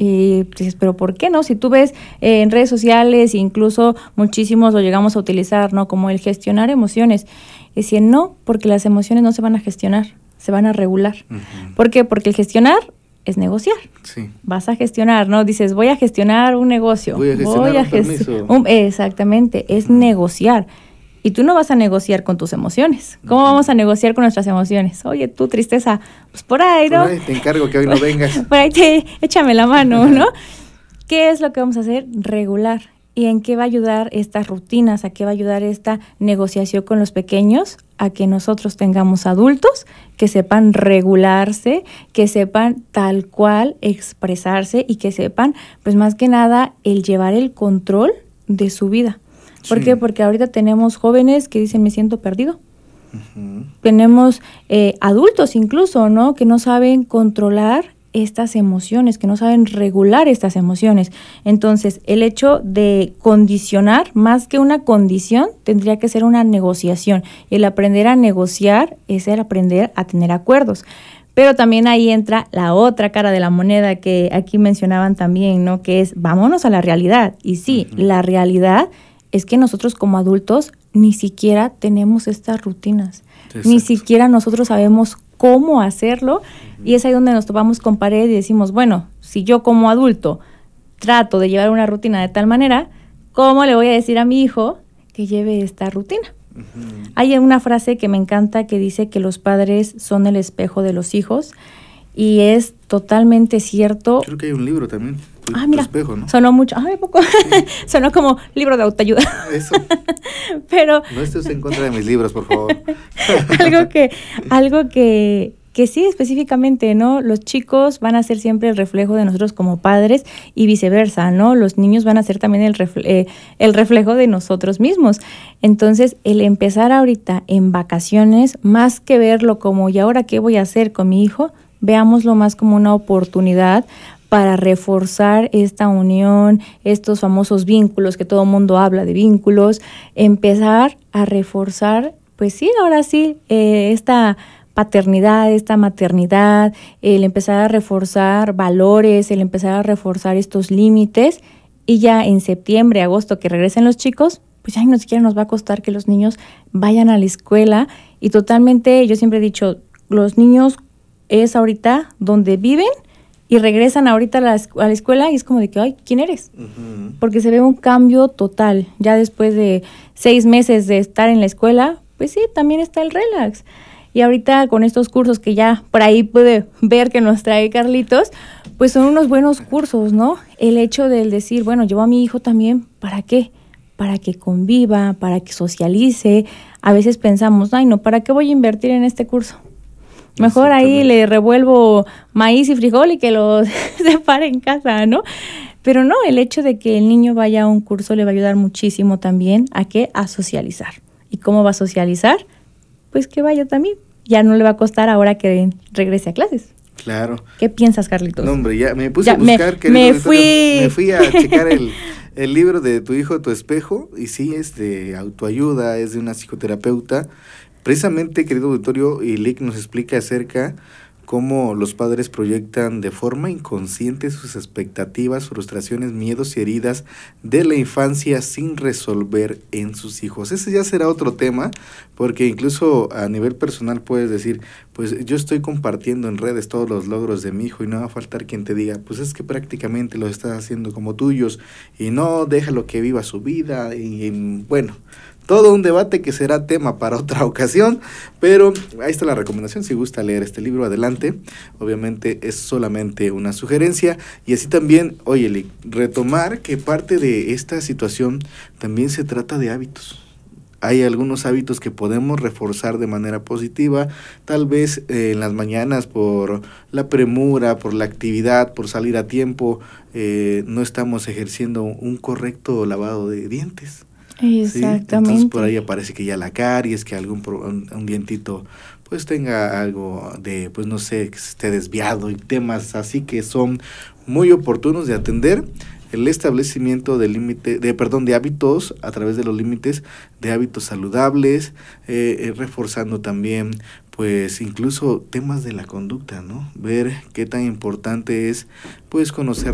Y dices, pero ¿por qué no? Si tú ves en redes sociales, incluso muchísimos lo llegamos a utilizar, ¿no? Como el gestionar emociones. Y decir, no, porque las emociones no se van a gestionar, se van a regular. ¿Por qué? Porque el gestionar es negociar. Sí. Vas a gestionar, ¿no? Dices, voy a gestionar un negocio. Voy a gestionar un permiso. Exactamente, es negociar. Y tú no vas a negociar con tus emociones. ¿Cómo vamos a negociar con nuestras emociones? Oye, tú, tristeza, pues por ahí, ¿no? Por ahí te encargo que hoy no vengas. Por ahí échame la mano, ¿no? ¿Qué es lo que vamos a hacer? Regular. ¿Y en qué va a ayudar estas rutinas? ¿A qué va a ayudar esta negociación con los pequeños? A que nosotros tengamos adultos que sepan regularse, que sepan tal cual expresarse y que sepan, pues más que nada, el llevar el control de su vida. ¿Por qué? Porque ahorita tenemos jóvenes que dicen, me siento perdido. Tenemos adultos incluso, ¿no? Que no saben controlar estas emociones, que no saben regular estas emociones. Entonces, el hecho de condicionar, más que una condición, tendría que ser una negociación. Y el aprender a negociar es el aprender a tener acuerdos. Pero también ahí entra la otra cara de la moneda que aquí mencionaban también, ¿no? Que es, vámonos a la realidad. Y sí, la realidad es que nosotros como adultos ni siquiera tenemos estas rutinas. Exacto. Ni siquiera nosotros sabemos cómo hacerlo. Y es ahí donde nos topamos con pared y decimos, bueno, si yo como adulto trato de llevar una rutina de tal manera, ¿cómo le voy a decir a mi hijo que lleve esta rutina? Hay una frase que me encanta que dice que los padres son el espejo de los hijos y es totalmente cierto. Creo que hay un libro también. Mira, espejo, ¿no? Sonó mucho, poco. Sí. Sonó como libro de autoayuda. Eso. Pero no estés en contra de mis libros, por favor. algo que sí, específicamente, ¿no? Los chicos van a ser siempre el reflejo de nosotros como padres y viceversa, ¿no? Los niños van a ser también el reflejo de nosotros mismos. Entonces, el empezar ahorita en vacaciones, más que verlo como, ¿y ahora qué voy a hacer con mi hijo? Veámoslo más como una oportunidad para reforzar esta unión, estos famosos vínculos, que todo el mundo habla de vínculos, empezar a reforzar, pues sí, ahora sí, esta paternidad, esta maternidad, el empezar a reforzar valores, el empezar a reforzar estos límites, y ya en septiembre, agosto, que regresen los chicos, pues ya ni siquiera nos va a costar que los niños vayan a la escuela, y totalmente, yo siempre he dicho, los niños es ahorita donde viven, y regresan ahorita a la escuela y es como de que, ay, ¿quién eres? Porque se ve un cambio total. Ya después de 6 meses de estar en la escuela, pues sí, también está el relax. Y ahorita con estos cursos que ya por ahí puede ver que nos trae Carlitos, pues son unos buenos cursos, ¿no? El hecho del decir, bueno, llevo a mi hijo también, ¿para qué? Para que conviva, para que socialice. A veces pensamos, ay, no, ¿para qué voy a invertir en este curso? Mejor ahí le revuelvo maíz y frijol y que lo separe en casa, ¿no? Pero no, el hecho de que el niño vaya a un curso le va a ayudar muchísimo también a socializar. ¿Y cómo va a socializar? Pues que vaya también. Ya no le va a costar ahora que regrese a clases. Claro. ¿Qué piensas, Carlitos? No, hombre, ya me puse a buscar. Me fui a checar el libro de Tu hijo, tu espejo, y sí, es de autoayuda, es de una psicoterapeuta. Precisamente, querido auditorio, Lick nos explica acerca cómo los padres proyectan de forma inconsciente sus expectativas, frustraciones, miedos y heridas de la infancia sin resolver en sus hijos. Ese ya será otro tema, porque incluso a nivel personal puedes decir, pues yo estoy compartiendo en redes todos los logros de mi hijo y no va a faltar quien te diga, pues es que prácticamente los estás haciendo como tuyos y no, déjalo que viva su vida y bueno, todo un debate que será tema para otra ocasión, pero ahí está la recomendación. Si gusta leer este libro, adelante. Obviamente es solamente una sugerencia. Y así también, oye, retomar que parte de esta situación también se trata de hábitos. Hay algunos hábitos que podemos reforzar de manera positiva, tal vez en las mañanas por la premura, por la actividad, por salir a tiempo, no estamos ejerciendo un correcto lavado de dientes. Exactamente. ¿Sí? Entonces por ahí aparece que ya la caries, que un dientito pues tenga algo de, pues no sé, que se esté desviado y temas así que son muy oportunos de atender. El establecimiento de hábitos a través de los límites, de hábitos saludables, reforzando también pues incluso temas de la conducta, ¿no? Ver qué tan importante es pues conocer